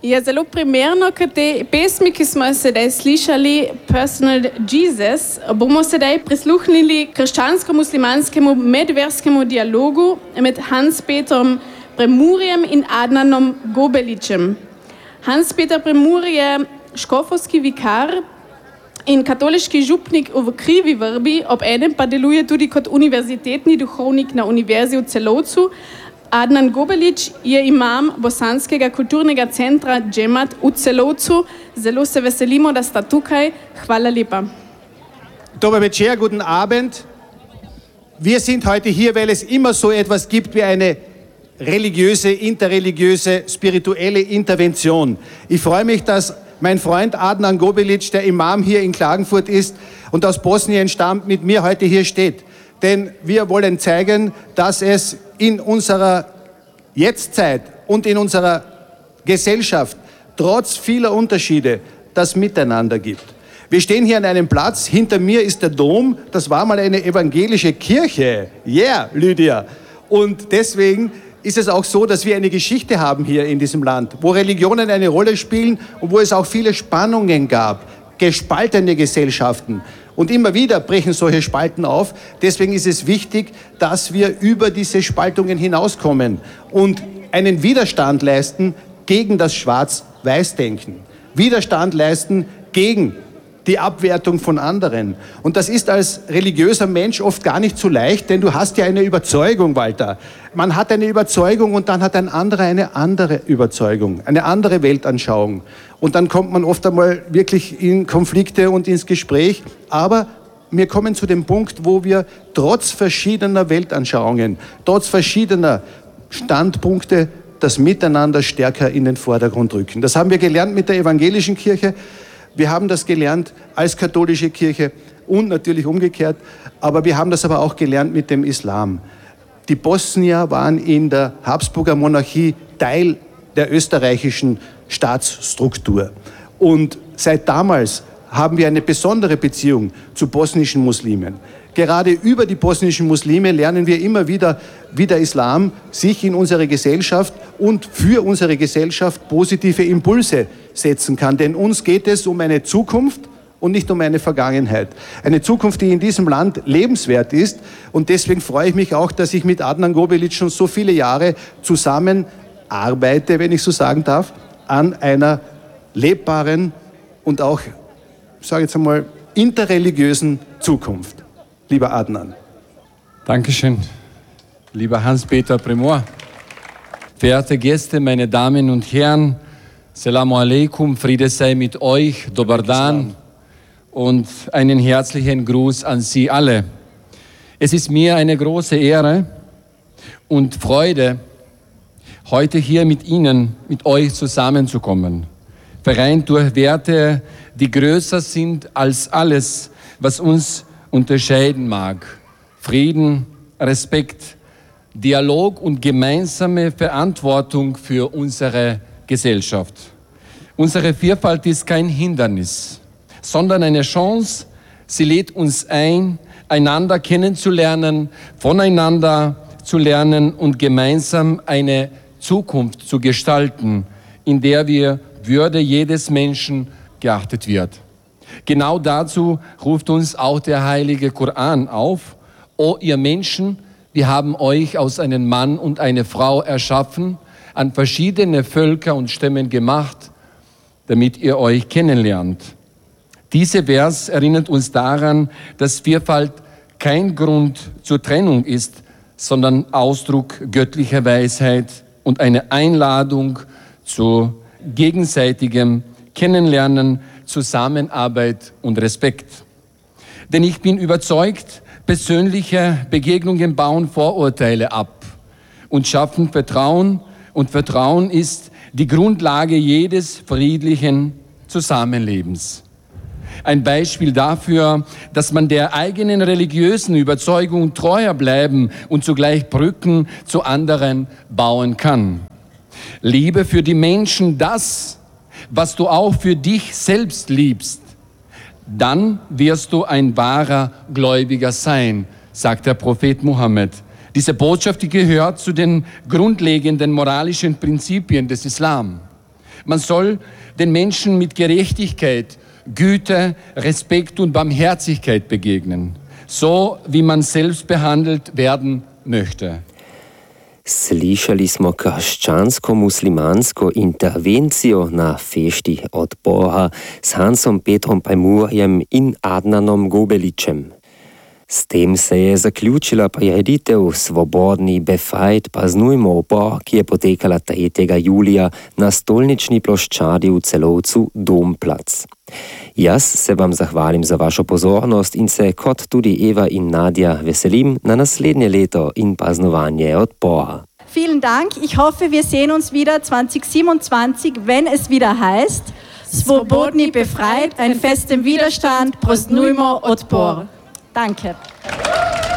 Ja zelo primerno, k tej pesmi, ki smo jo sedaj slišali, Personal Jesus, bomo sedaj prisluhnili krščansko-muslimanskemu medverskemu dialogu med Hans-Petrom Premurjem in Adnanom Gobeličem. Hans-Peter Premur je škofovski vikar in katoliški župnik v Krivi Vrbi, ob enem pa deluje tudi kot univerzitetni duhovnik na Univerzi v Celovcu. Adnan Gobelič je imam bosanskega kulturnega centra Džemat v Celovcu. Zelo se veselimo, da sta tukaj. Hvala lepa. Dober večer, guten Abend. Wir sind heute hier, weil es immer so etwas gibt wie eine religiöse, interreligiöse, spirituelle Intervention. Ich freue mich, dass mein Freund Adnan Gobelic, der Imam hier in Klagenfurt ist und aus Bosnien stammt, mit mir heute hier steht. Denn wir wollen zeigen, dass es in unserer Jetztzeit und in unserer Gesellschaft trotz vieler Unterschiede das Miteinander gibt. Wir stehen hier an einem Platz, hinter mir ist der Dom, das war mal eine evangelische Kirche. Yeah, Lydia. Und deswegen ist es auch so, dass wir eine Geschichte haben hier in diesem Land, wo Religionen eine Rolle spielen und wo es auch viele Spannungen gab, gespaltene Gesellschaften. Und immer wieder brechen solche Spalten auf. Deswegen ist es wichtig, dass wir über diese Spaltungen hinauskommen und einen Widerstand leisten gegen das Schwarz-Weiß-Denken. Widerstand leisten gegen die Abwertung von anderen. Und das ist als religiöser Mensch oft gar nicht so leicht, denn du hast ja eine Überzeugung, Walter. Man hat eine Überzeugung und dann hat ein anderer eine andere Überzeugung, eine andere Weltanschauung. Und dann kommt man oft einmal wirklich in Konflikte und ins Gespräch. Aber wir kommen zu dem Punkt, wo wir trotz verschiedener Weltanschauungen, trotz verschiedener Standpunkte das Miteinander stärker in den Vordergrund rücken. Das haben wir gelernt mit der evangelischen Kirche. Wir haben das gelernt als katholische Kirche und natürlich umgekehrt, aber wir haben das aber auch gelernt mit dem Islam. Die Bosnier waren in der Habsburger Monarchie Teil der österreichischen Staatsstruktur. Und seit damals haben wir eine besondere Beziehung zu bosnischen Muslimen. Gerade über die bosnischen Muslime lernen wir immer wieder, wie der Islam sich in unsere Gesellschaft und für unsere Gesellschaft positive Impulse setzen kann. Denn uns geht es um eine Zukunft und nicht um eine Vergangenheit. Eine Zukunft, die in diesem Land lebenswert ist. Und deswegen freue ich mich auch, dass ich mit Adnan Gobelic schon so viele Jahre zusammenarbeite, wenn ich so sagen darf, an einer lebbaren und auch, sage ich jetzt einmal, interreligiösen Zukunft. Lieber Adnan. Dankeschön, lieber Hans-Peter Premur. Verehrte Gäste, meine Damen und Herren, Assalamu alaikum, Friede sei mit euch, Dobar Dan und einen herzlichen Gruß an Sie alle. Es ist mir eine große Ehre und Freude, heute hier mit Ihnen, mit euch zusammenzukommen. Vereint durch Werte, die größer sind als alles, was uns unterscheiden mag. Frieden, Respekt, Dialog und gemeinsame Verantwortung für unsere Gesellschaft. Unsere Vielfalt ist kein Hindernis, sondern eine Chance. Sie lädt uns ein, einander kennenzulernen, voneinander zu lernen und gemeinsam eine Zukunft zu gestalten, in der wir Würde jedes Menschen geachtet wird. Genau dazu ruft uns auch der heilige Koran auf. O ihr Menschen, wir haben euch aus einem Mann und einer Frau erschaffen, an verschiedene Völker und Stämmen gemacht, damit ihr euch kennenlernt. Dieser Vers erinnert uns daran, dass Vielfalt kein Grund zur Trennung ist, sondern Ausdruck göttlicher Weisheit und eine Einladung zu gegenseitigem Kennenlernen, Zusammenarbeit und Respekt. Denn ich bin überzeugt, persönliche Begegnungen bauen Vorurteile ab und schaffen Vertrauen. Und Vertrauen ist die Grundlage jedes friedlichen Zusammenlebens. Ein Beispiel dafür, dass man der eigenen religiösen Überzeugung treuer bleiben und zugleich Brücken zu anderen bauen kann. Liebe für die Menschen das, was du auch für dich selbst liebst, dann wirst du ein wahrer Gläubiger sein, sagt der Prophet Mohammed. Diese Botschaft, die gehört zu den grundlegenden moralischen Prinzipien des Islam. Man soll den Menschen mit Gerechtigkeit, Güte, Respekt und Barmherzigkeit begegnen, so wie man selbst behandelt werden möchte. Slišali smo krščansko-muslimansko intervencijo na fešti odpora s Hansom Petrom Premurjem in Adnanom Gobeličem. S tem se je zaključila prireditev Svobodni befreit praznujmo upor, ki je potekala 3. julija na stolnični ploščadi v Celovcu Domplac. Jaz se vam zahvalim za vašo pozornost in se kot tudi Eva in Nadja veselim na naslednje leto in praznovanje odpora. Vielen Dank. Ich hoffe, wir sehen uns wieder 2027, wenn es wieder heißt Svobodni befreit, ein Fest im Widerstand, praznujmo odpor. Danke.